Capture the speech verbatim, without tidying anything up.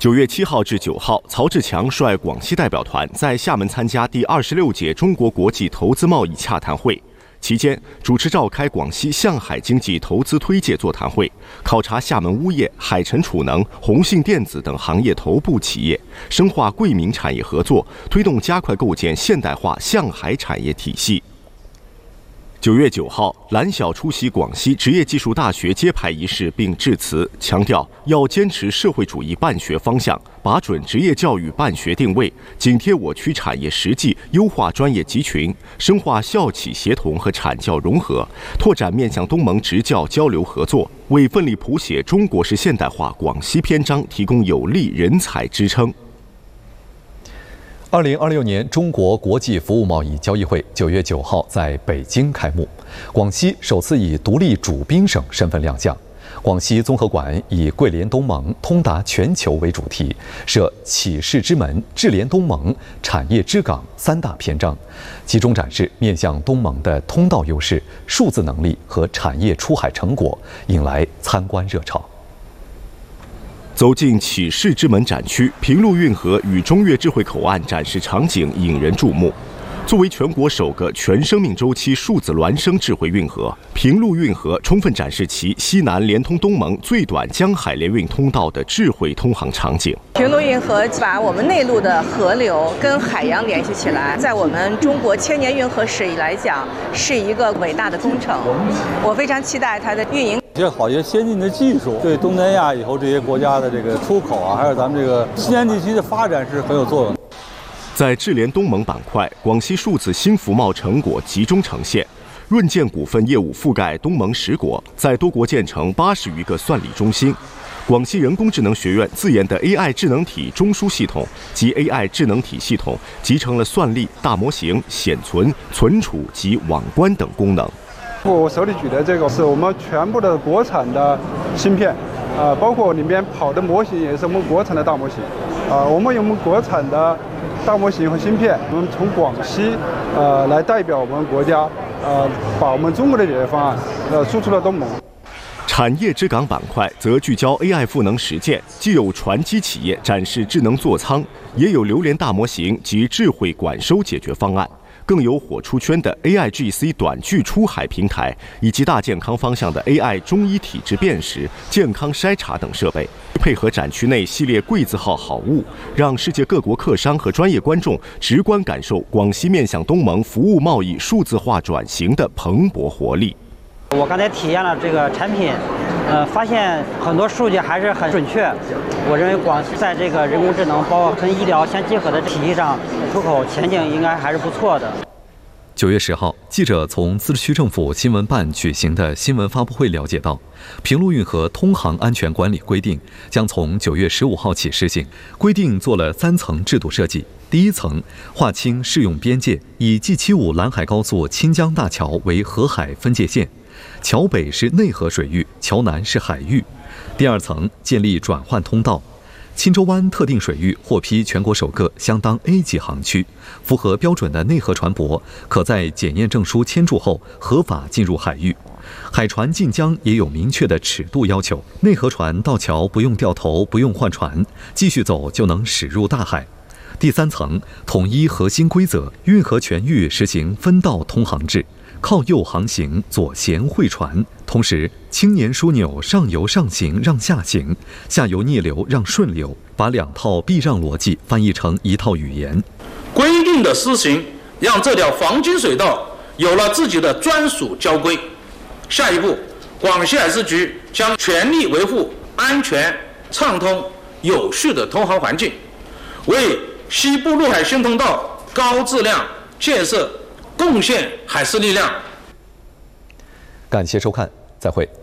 九月七号至九号，曹志强率广西代表团在厦门参加第二十六届中国国际投资贸易洽谈会。期间，主持召开广西向海经济投资推介座谈会，考察厦门钨业、海辰储能、宏信电子等行业头部企业，深化贵民产业合作，推动加快构建现代化向海产业体系。九月九号，蓝晓出席广西职业技术大学揭牌仪式并致辞，强调要坚持社会主义办学方向，把准职业教育办学定位，紧贴我区产业实际，优化专业集群，深化校企协同和产教融合，拓展面向东盟职教交流合作，为奋力谱写中国式现代化广西篇章提供有力人才支撑。 二零二六年中国国际服务贸易交易会九月九号在北京开幕，广西首次以独立主宾省身份亮相。广西综合馆以“桂联东盟，通达全球”为主题，设启示之门、智联东盟、产业之港三大篇章，集中展示面向东盟的通道优势、数字能力和产业出海成果，引来参观热潮。 走进启示之门展区，平陆运河与中越智慧口岸展示场景引人注目。作为全国首个全生命周期数字孪生智慧运河，平陆运河充分展示其西南连通东盟最短江海联运通道的智慧通航场景。 平陆运河把我们内陆的河流跟海洋联系起来，在我们中国千年运河史以来讲，是一个伟大的工程。我非常期待它的运营。 一些好些先进的技术，对东南亚以后这些国家的这个出口啊，还有咱们这个西南地区的发展是很有作用的。 在智联东盟板块，广西数字新服贸成果集中呈现。润建股份业务覆盖东盟十国，在多国建成八十余个算力中心。广西人工智能学院自研的 A I 智能体中枢系统及 A I 智能体系统，集成了算力、大模型、显存、存储及网关等功能。 我手里举的这个是我们全部的国产的芯片，啊、呃，包括里面跑的模型也是我们国产的大模型，啊、呃，我们有我们国产的大模型和芯片，我们从广西，呃，来代表我们国家，呃，把我们中国的解决方案，呃，输出了东盟。 产业之港板块则聚焦 A I 赋能实践，既有船机企业展示智能座舱，也有榴莲大模型及智慧管收解决方案。更有火出圈的 A I G C 短距出海平台，以及大健康方向的 A I 中医体质辨识、健康筛查等设备，配合展区内系列贵字号好物，让世界各国客商和专业观众直观感受广西面向东盟服务贸易数字化转型的蓬勃活力。 我刚才体验了这个产品，呃，发现很多数据还是很准确。我认为广西在这个人工智能包括跟医疗相结合的体系上，出口前景应该还是不错的。 九月十号，记者从自治区政府新闻办举行的新闻发布会了解到，平陆运河通航安全管理规定将从九月十五号起施行。规定做了三层制度设计，第一层划清适用边界，以 G 七十五兰海高速清江大桥为河海分界线，桥北是内河水域，桥南是海域。第二层建立转换通道，钦州湾特定水域获批全国首个相当 A 级航区，符合标准的内河船舶可在检验证书签注后合法进入海域。海船进江也有明确的尺度要求，内河船到桥不用掉头，不用换船，继续走就能驶入大海。第三层统一核心规则，运河全域实行分道通航制，靠右航行，左舷汇船，同时轻年枢纽上游上行让下行，下游逆流让顺流，把两套避让逻辑翻译成一套语言。 规定的施行，让这条黄金水道有了自己的专属交规。下一步，广西海事局将全力维护安全、畅通、有序的通航环境，为西部陆海新通道高质量建设贡献海事力量。 感谢收看，再会。